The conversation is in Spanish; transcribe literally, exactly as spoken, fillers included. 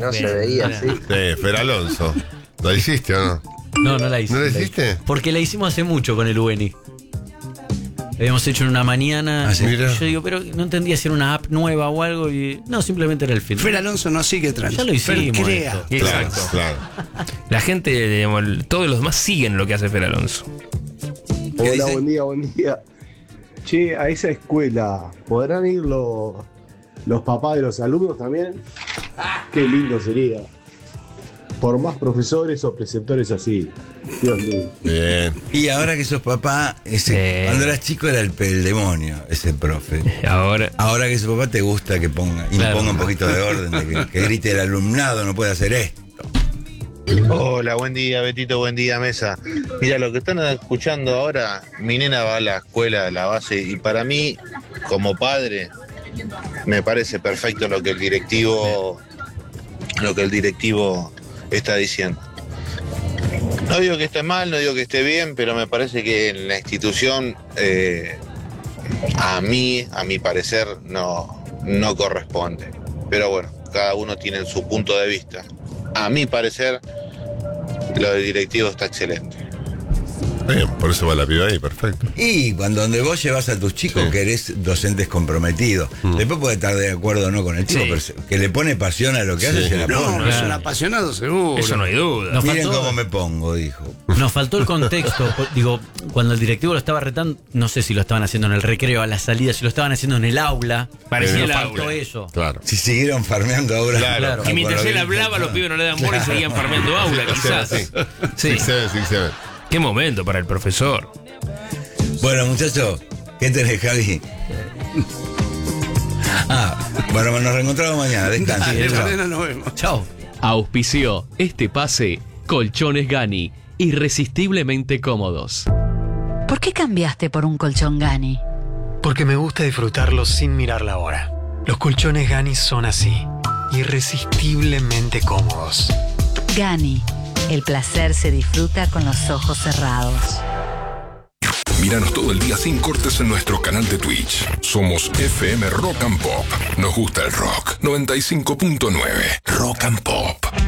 no se veía así. Sí, Fer Alonso. ¿La hiciste o no? No, no la hice. ¿No la hice. hiciste? Porque la hicimos hace mucho con el U N I. La habíamos hecho en una mañana. Ah, sí. Yo digo, pero no entendía si era una app nueva o algo. Y no, simplemente era el film. Fer Alonso no sigue trans. Ya lo hicimos. Fer crea. esto. Claro, Exacto. claro. La gente, digamos, todos los demás siguen lo que hace Fer Alonso. ¿Qué Hola, dice? buen día, buen día. Che, a esa escuela, ¿podrán ir los, los papás de los alumnos también? Qué lindo sería. Por más profesores o preceptores así. Dios mío. Bien. Y ahora que sos papá, ese, Sí. cuando eras chico era el, el demonio, ese profe. Ahora, Ahora que sos papá te gusta que ponga, Claro. imponga un poquito de orden, de que, que grite el alumnado, no puede hacer esto. Hola, buen día, Betito, buen día, mesa. Mira, lo que están escuchando ahora, mi nena va a la escuela, a la base, y para mí, como padre, me parece perfecto lo que el directivo, lo que el directivo está diciendo. No digo que esté mal, no digo que esté bien, pero me parece que en la institución, eh, a mí, a mi parecer, no, no corresponde. Pero bueno, cada uno tiene su punto de vista. A mi parecer, lo del directivo está excelente. Bien, por eso va la piba ahí, perfecto. Y cuando donde vos llevas a tus chicos, Sí. que eres docentes comprometidos, Mm. después puede estar de acuerdo o no con el chico, Sí. pero se- que le pone pasión a lo que Sí. hace, se la No, pone. es un apasionado seguro. eso no hay duda. Nos Miren faltó- cómo me pongo, dijo. Nos faltó el contexto. Digo, cuando el directivo lo estaba retando, no sé si lo estaban haciendo en el recreo, a la salida, si lo estaban haciendo en el aula. Parecía Nos el faltó aula. eso. Claro. Si siguieron farmeando ahora. Claro. Y mientras Con él lo que hablaba, dijo, los pibes no le daban bola y Claro. seguían farmeando aula, quizás. Sí. Sí. Six, seven, six, seven. Qué momento para el profesor. Bueno, muchachos, ¿qué tenés, Javi? Ah, bueno, nos reencontramos mañana. Descansen. Dale, Chao. Moreno, nos vemos. Chao. Auspició este pase Colchones Gani, irresistiblemente cómodos. ¿Por qué cambiaste por un colchón Gani? Porque me gusta disfrutarlo sin mirar la hora. Los colchones Gani son así, irresistiblemente cómodos. Gani, el placer se disfruta con los ojos cerrados. Míranos todo el día sin cortes en nuestro canal de Twitch. Somos F M Rock and Pop. Nos gusta el rock. noventa y cinco punto nueve Rock and Pop.